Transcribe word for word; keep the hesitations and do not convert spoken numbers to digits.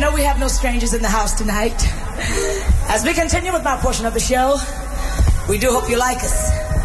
know we have no strangers in the house tonight. As we continue with my portion of the show, we do hope you like us.